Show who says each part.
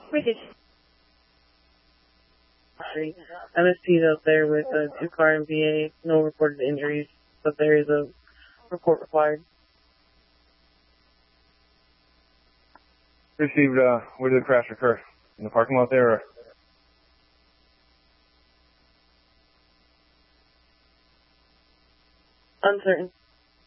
Speaker 1: MSP's out there with a 2-car MVA, no reported injuries, but there is a report required.
Speaker 2: Received, where did the crash occur? In the parking lot there, or?
Speaker 1: Uncertain.